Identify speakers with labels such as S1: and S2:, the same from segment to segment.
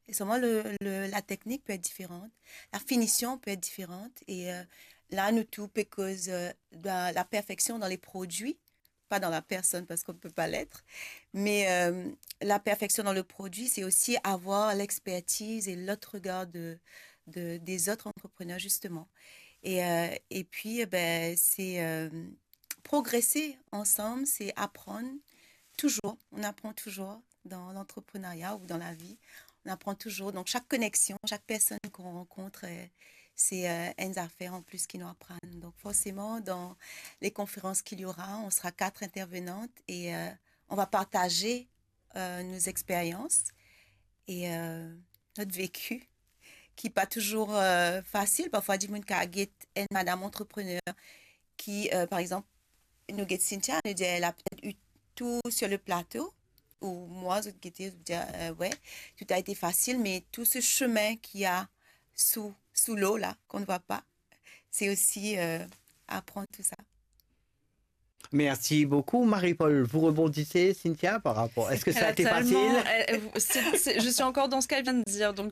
S1: Et seulement la technique peut être différente, la finition peut être différente. Et là, nous tout, parce que la perfection dans les produits, pas dans la personne parce qu'on ne peut pas l'être, mais la perfection dans le produit, c'est aussi avoir l'expertise et l'autre regard des autres entrepreneurs, justement. Et puis, ben, c'est progresser ensemble, c'est apprendre toujours. On apprend toujours dans l'entrepreneuriat ou dans la vie. On apprend toujours. Donc, chaque connexion, chaque personne qu'on rencontre, c'est une affaire en plus qui nous apprennent. Donc, forcément, dans les conférences qu'il y aura, on sera 4 intervenantes et on va partager nos expériences et notre vécu, qui n'est pas toujours facile. Parfois, du monde qui a une madame entrepreneur qui, par exemple, nous, Cynthia, nous dit, elle a peut-être eu tout sur le plateau, ou moi, je dis, ouais, tout a été facile, mais tout ce chemin qu'il y a sous l'eau, là, qu'on ne voit pas, c'est aussi apprendre tout ça.
S2: Merci beaucoup, Marie-Paul. Vous rebondissez, Cynthia, par rapport. Est-ce que ça a été facile?
S3: Je suis encore dans ce qu'elle vient de dire, donc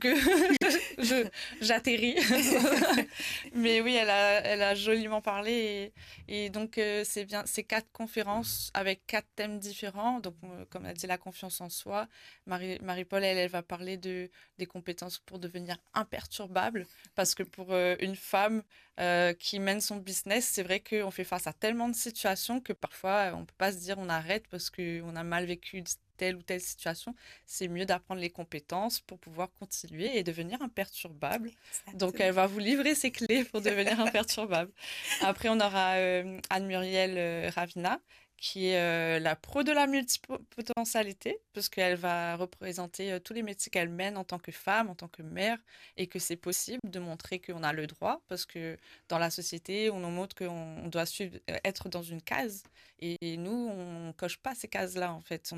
S3: j'atterris. Mais oui, elle a joliment parlé. Et donc, c'est bien, c'est 4 conférences avec 4 thèmes différents. Donc, comme elle a dit, la confiance en soi. Marie-Paul, elle va parler des compétences pour devenir imperturbable. Parce que pour une femme qui mène son business, c'est vrai qu'on fait face à tellement de situations que parfois, on ne peut pas se dire on arrête parce qu'on a mal vécu telle ou telle situation. C'est mieux d'apprendre les compétences pour pouvoir continuer et devenir imperturbable.
S1: Exactement.
S3: Donc, elle va vous livrer ses clés pour devenir imperturbable. Après, on aura Anne-Muriel Ravina, qui est la pro de la multipotentialité, parce qu'elle va représenter tous les métiers qu'elle mène en tant que femme, en tant que mère, et que c'est possible de montrer qu'on a le droit, parce que dans la société, on nous montre qu'on doit être dans une case, et nous, on coche pas ces cases-là, en fait.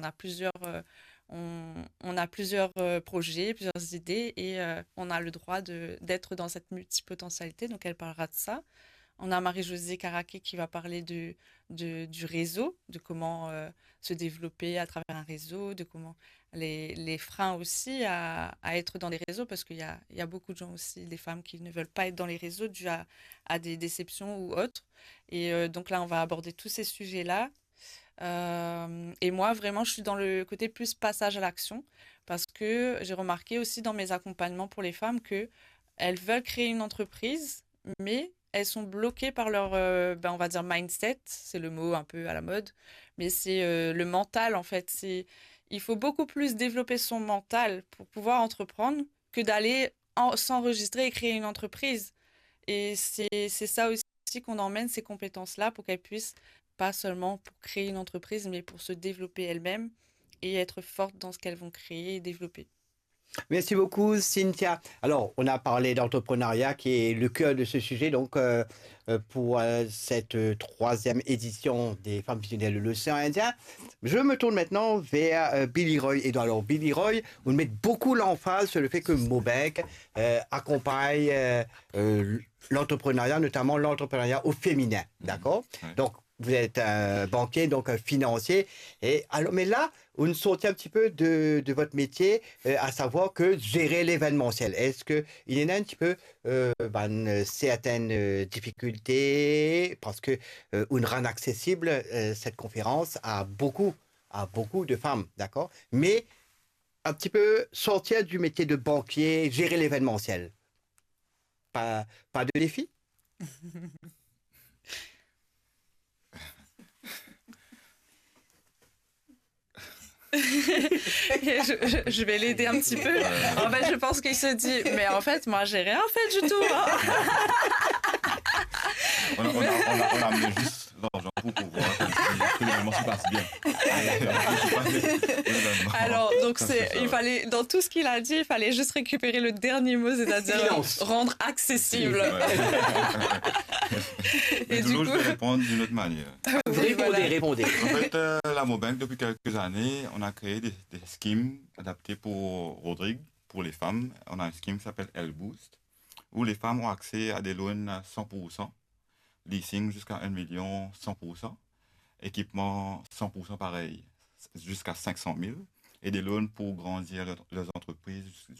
S3: On a plusieurs projets, plusieurs idées, et on a le droit d'être dans cette multipotentialité, donc elle parlera de ça. On a Marie-Josée Caraquet qui va parler du réseau, de comment se développer à travers un réseau, de comment les freins aussi à être dans les réseaux, parce qu'il y a beaucoup de gens aussi, des femmes qui ne veulent pas être dans les réseaux dû à des déceptions ou autres. Et donc là, on va aborder tous ces sujets-là. Et moi, vraiment, je suis dans le côté plus passage à l'action, parce que j'ai remarqué aussi dans mes accompagnements pour les femmes que elles veulent créer une entreprise, mais elles sont bloquées par leur, on va dire mindset, c'est le mot un peu à la mode, mais c'est le mental en fait. Il faut beaucoup plus développer son mental pour pouvoir entreprendre que d'aller s'enregistrer et créer une entreprise. Et c'est ça aussi qu'on emmène ces compétences-là pour qu'elles puissent, pas seulement pour créer une entreprise, mais pour se développer elles-mêmes et être fortes dans ce qu'elles vont créer et développer.
S2: Merci beaucoup, Cynthia. Alors, on a parlé d'entrepreneuriat qui est le cœur de ce sujet. Donc, pour cette troisième édition des Femmes visionnaires de l'océan Indien, je me tourne maintenant vers Billy Roy. Et donc, alors, Billy Roy, vous mettez beaucoup l'emphase sur le fait que Mobec accompagne l'entrepreneuriat, notamment l'entrepreneuriat au féminin. D'accord?
S4: Ouais.
S2: Donc, vous êtes un banquier, donc un financier. Et alors, mais là, on sortit un petit peu de votre métier, à savoir que gérer l'événementiel. Est-ce qu'il y en a un petit peu certaines difficultés parce que on rend accessible cette conférence à beaucoup de femmes, d'accord? Mais un petit peu sortir du métier de banquier, gérer l'événementiel. Pas de défi?
S3: Je vais l'aider un petit peu. En fait, je pense qu'il se dit, mais en fait, moi, j'ai rien fait du tout. Hein.
S4: On a amené juste l'argent pour pouvoir que l'événement se passe bien.
S3: Alors, donc il fallait, dans tout ce qu'il a dit, il fallait juste récupérer le dernier mot, c'est-à-dire rendre accessible.
S4: Et du coup, je vais répondre d'une autre manière.
S2: Répondez.
S4: En fait, la Mobank, depuis quelques années, on a créé des schemes adaptés pour Rodrigue, pour les femmes. On a un scheme qui s'appelle L-Boost, où les femmes ont accès à des loans à 100%, leasing jusqu'à 1 million 100%, équipement 100% pareil, jusqu'à 500 000, et des loans pour grandir leurs entreprises